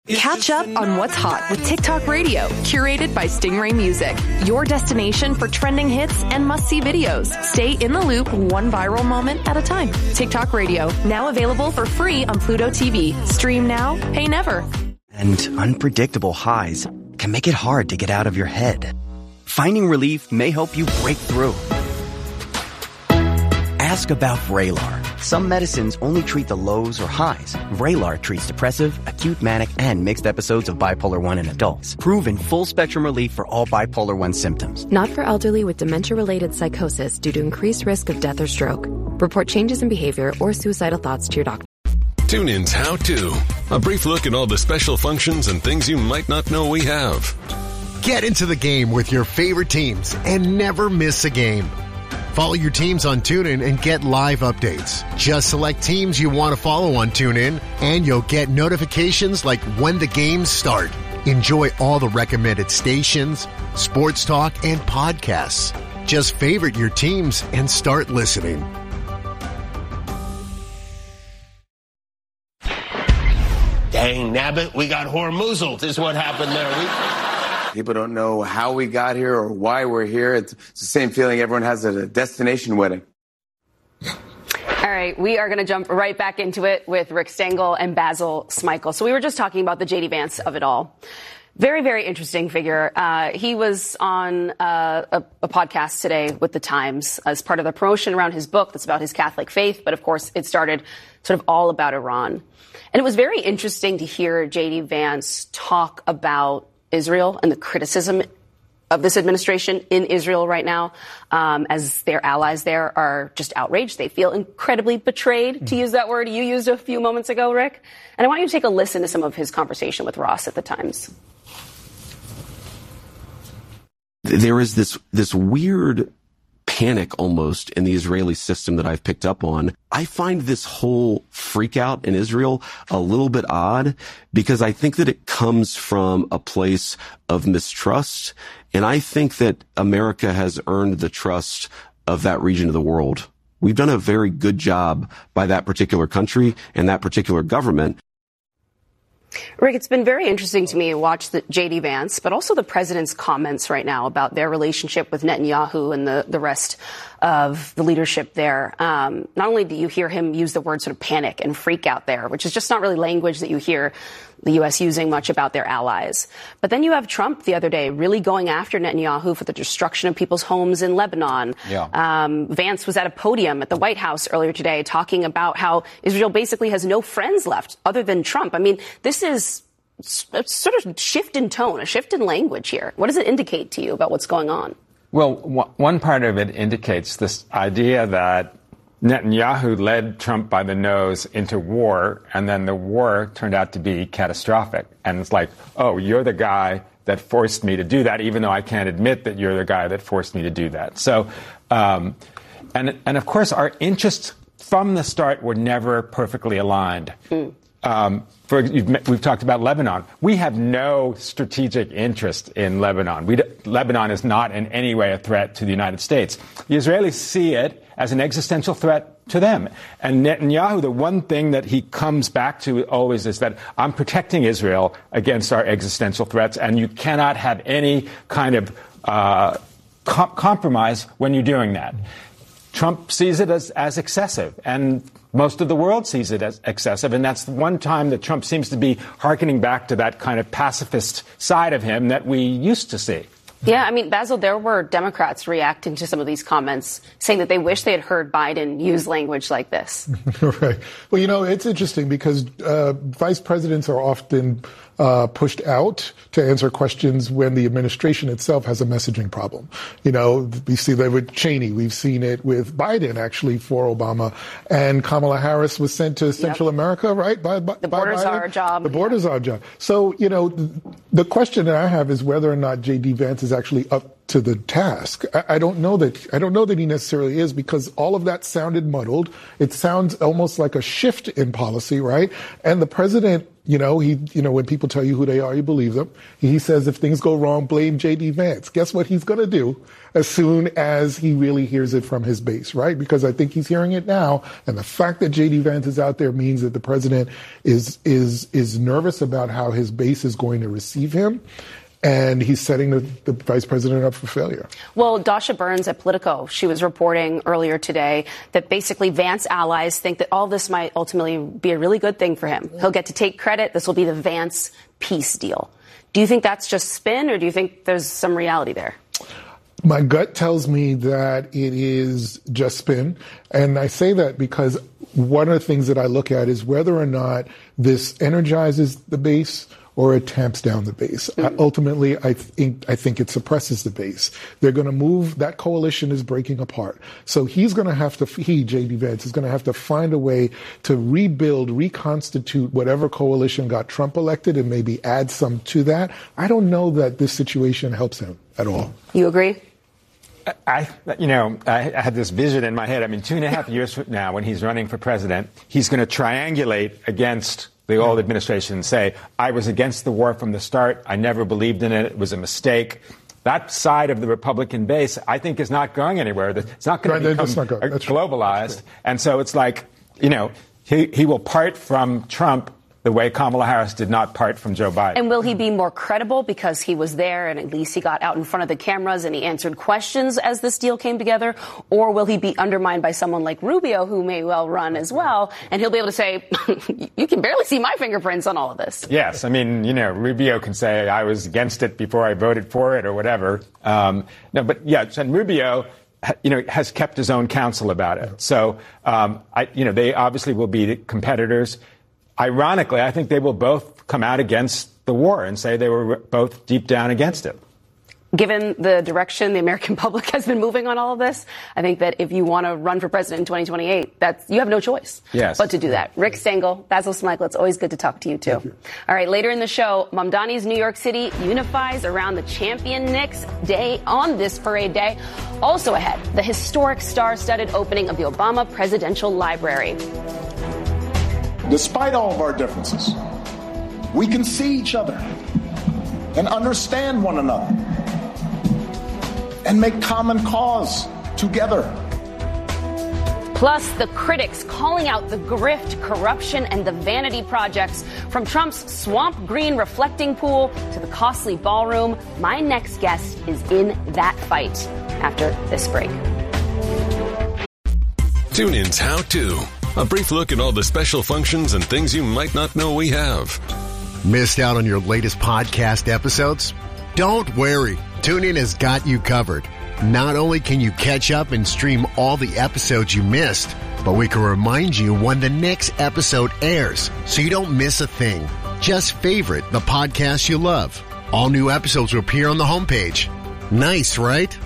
Catch up on what's hot with TikTok Radio, curated by Stingray Music. Your destination for trending hits and must-see videos. Stay in the loop, one viral moment at a time. TikTok Radio, now available for free on Pluto TV. Stream now, pay never. And unpredictable highs can make it hard to get out of your head. Finding relief may help you break through. Ask about Vraylar. Some medicines only treat the lows or highs. Vraylar treats depressive, acute manic, and mixed episodes of bipolar 1 in adults. Proven full-spectrum relief for all bipolar 1 symptoms. Not for elderly with dementia-related psychosis due to increased risk of death or stroke. Report changes in behavior or suicidal thoughts to your doctor. TuneIn's How To. A brief look at all the special functions and things you might not know we have. Get into the game with your favorite teams and never miss a game. Follow your teams on TuneIn and get live updates. Just select teams you want to follow on TuneIn, and you'll get notifications like when the games start. Enjoy all the recommended stations, sports talk, and podcasts. Just favorite your teams and start listening. Dang, nabbit, we got Hormuzled is what happened there. People don't know how we got here or why we're here. It's the same feeling everyone has at a destination wedding. All right, we are going to jump right back into it with Rick Stengel and Basil Smykel. So we were just talking about the J.D. Vance of it all. Very, very interesting figure. He was on a podcast today with The Times as part of the promotion around his book that's about his Catholic faith. But, of course, it started sort of all about Iran. And it was very interesting to hear J.D. Vance talk about Israel and the criticism of this administration in Israel right now, as their allies there are just outraged. They feel incredibly betrayed, to use that word you used a few moments ago, Rick. And I want you to take a listen to some of his conversation with Ross at The Times. There is this weird panic almost in the Israeli system that I've picked up on. I find this whole freak out in Israel a little bit odd because I think that it comes from a place of mistrust. And I think that America has earned the trust of that region of the world. We've done a very good job by that particular country and that particular government. Rick, it's been very interesting to me to watch the J.D. Vance, but also the president's comments right now about their relationship with Netanyahu and the rest of the leadership there. Not only do you hear him use the word sort of panic and freak out there, which is just not really language that you hear the U.S. using much about their allies. But then you have Trump the other day really going after Netanyahu for the destruction of people's homes in Lebanon. Yeah. Vance was at a podium at the White House earlier today talking about how Israel basically has no friends left other than Trump. I mean, this is a sort of shift in tone, a shift in language here. What does it indicate to you about what's going on? Well, one part of it indicates this idea that Netanyahu led Trump by the nose into war, and then the war turned out to be catastrophic. And it's like, oh, you're the guy that forced me to do that, even though I can't admit that you're the guy that forced me to do that. So, and of course, our interests from the start were never perfectly aligned. We've talked about Lebanon. We have no strategic interest in Lebanon. Lebanon is not in any way a threat to the United States. The Israelis see it as an existential threat to them. And Netanyahu, the one thing that he comes back to always is that I'm protecting Israel against our existential threats, and you cannot have any kind of compromise when you're doing that. Trump sees it as excessive, and most of the world sees it as excessive, and that's the one time that Trump seems to be hearkening back to that kind of pacifist side of him that we used to see. Yeah, I mean, Basil, there were Democrats reacting to some of these comments, saying that they wish they had heard Biden use language like this. Right. Well, you know, it's interesting because vice presidents are often pushed out to answer questions when the administration itself has a messaging problem. You know, we see that with Cheney. We've seen it with Biden, actually, for Obama. And Kamala Harris was sent to Central America, right? The borders are our job. The borders are our job. So, you know, the question that I have is whether or not J.D. Vance is actually up to the task. I don't know that he necessarily is, because all of that sounded muddled. It sounds almost like a shift in policy, right? And the president, when people tell you who they are, you believe them. He says if things go wrong, blame J.D. Vance. Guess what he's going to do as soon as he really hears it from his base, right? Because I think he's hearing it now. And the fact that J.D. Vance is out there means that the president is nervous about how his base is going to receive him. And he's setting the vice president up for failure. Well, Dasha Burns at Politico, she was reporting earlier today that basically Vance allies think that all this might ultimately be a really good thing for him. He'll get to take credit. This will be the Vance peace deal. Do you think that's just spin, or do you think there's some reality there? My gut tells me that it is just spin. And I say that because one of the things that I look at is whether or not this energizes the base or it tamps down the base. Ultimately, I think it suppresses the base. They're going to move. That coalition is breaking apart. So J.D. Vance is going to have to find a way to rebuild, reconstitute whatever coalition got Trump elected and maybe add some to that. I don't know that this situation helps him at all. You agree? I had this vision in my head. 2.5 years from now, when he's running for president, he's going to triangulate against the old administration and say, I was against the war from the start. I never believed in it. It was a mistake. That side of the Republican base, I think, is not going anywhere. It's not going to become globalized. And so it's like, he will part from Trump the way Kamala Harris did not part from Joe Biden. And will he be more credible because he was there and at least he got out in front of the cameras and he answered questions as this deal came together? Or will he be undermined by someone like Rubio, who may well run as well, and he'll be able to say, you can barely see my fingerprints on all of this? Yes. Rubio can say, I was against it before I voted for it or whatever. And Rubio, has kept his own counsel about it. So, they obviously will be competitors. Ironically, I think they will both come out against the war and say they were both deep down against it. Given the direction the American public has been moving on all of this, I think that if you want to run for president in 2028, you have no choice but to do that. Rick Stengel, Basil Smykel, it's always good to talk to you, too. All right, later in the show, Mamdani's New York City unifies around the champion Knicks Day on this parade day. Also ahead, the historic star-studded opening of the Obama Presidential Library. Despite all of our differences, we can see each other and understand one another and make common cause together. Plus, the critics calling out the grift, corruption, and the vanity projects, from Trump's swamp green reflecting pool to the costly ballroom. My next guest is in that fight after this break. TuneIn's How To. A brief look at all the special functions and things you might not know we have. Missed out on your latest podcast episodes? Don't worry. TuneIn has got you covered. Not only can you catch up and stream all the episodes you missed, but we can remind you when the next episode airs so you don't miss a thing. Just favorite the podcast you love. All new episodes will appear on the homepage. Nice, right?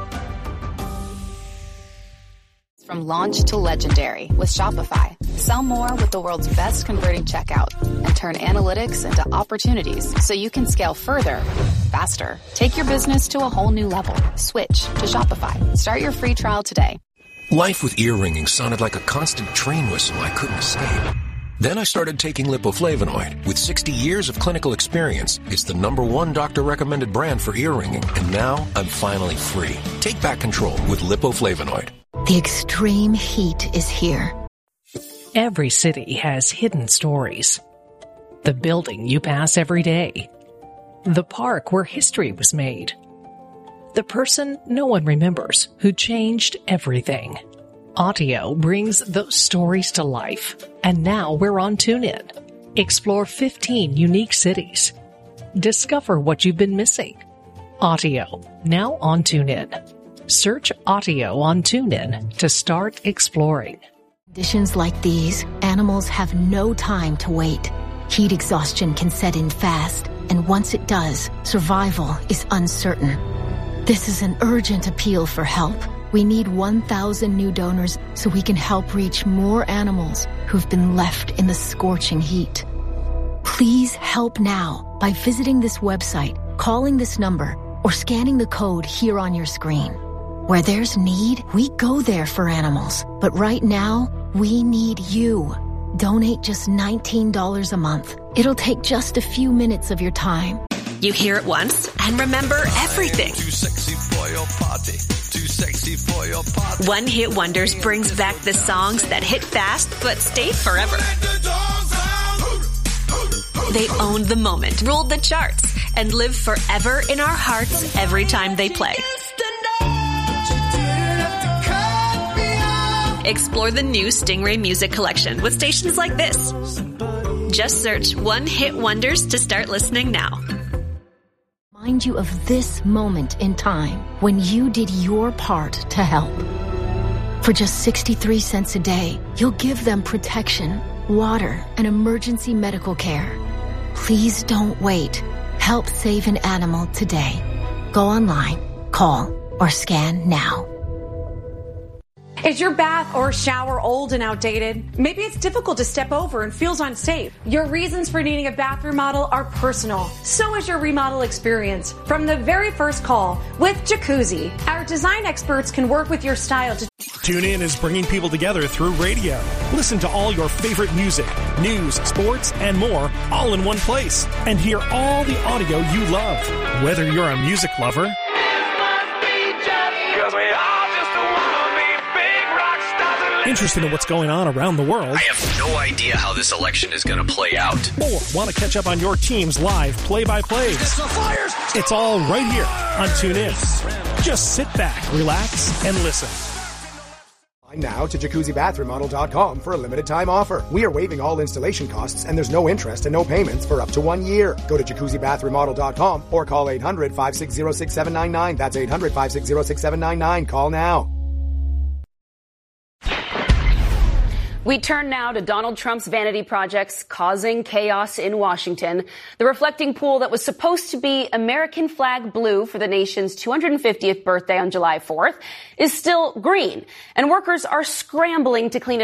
From launch to legendary with Shopify. Sell more with the world's best converting checkout and turn analytics into opportunities so you can scale further, faster. Take your business to a whole new level. Switch to Shopify. Start your free trial today. Life with ear ringing sounded like a constant train whistle I couldn't escape. Then I started taking Lipoflavonoid. With 60 years of clinical experience, it's the #1 doctor-recommended brand for ear ringing. And now I'm finally free. Take back control with Lipoflavonoid. The extreme heat is here. Every city has hidden stories. The building you pass every day. The park where history was made. The person no one remembers who changed everything. Audio brings those stories to life. And now we're on TuneIn. Explore 15 unique cities. Discover what you've been missing. Audio, now on TuneIn. Search Audio on TuneIn to start exploring. Conditions like these, animals have no time to wait. Heat exhaustion can set in fast, and once it does, survival is uncertain. This is an urgent appeal for help. We need 1,000 new donors so we can help reach more animals who've been left in the scorching heat. Please help now by visiting this website, calling this number, or scanning the code here on your screen. Where there's need, we go there for animals. But right now, we need you. Donate just $19 a month. It'll take just a few minutes of your time. You hear it once and remember everything. Too sexy for your party. Too sexy for your party. One Hit Wonders brings back the songs that hit fast but stayed forever. They owned the moment, ruled the charts, and live forever in our hearts every time they play. Explore the new Stingray Music Collection with stations like this. Just search One Hit Wonders to start listening now. Remind you of this moment in time when you did your part to help. For just 63 cents a day, you'll give them protection, water, and emergency medical care. Please don't wait. Help save an animal today. Go online, call, or scan now. Is your bath or shower old and outdated? Maybe it's difficult to step over and feels unsafe. Your reasons for needing a bath remodel are personal. So is your remodel experience. From the very first call with Jacuzzi, our design experts can work with your style to... TuneIn is bringing people together through radio. Listen to all your favorite music, news, sports, and more all in one place. And hear all the audio you love. Whether you're a music lover... interested in what's going on around the world. I have no idea how this election is going to play out. Or want to catch up on your team's live play-by-plays. It's all right here on TuneIn. Just sit back, relax, and listen. Now to JacuzziBathRemodel.com for a limited time offer. We are waiving all installation costs and there's no interest and no payments for up to 1 year. Go to JacuzziBathRemodel.com or call 800-560-6799. That's 800-560-6799. Call now. We turn now to Donald Trump's vanity projects causing chaos in Washington. The reflecting pool that was supposed to be American flag blue for the nation's 250th birthday on July 4th is still green, and workers are scrambling to clean it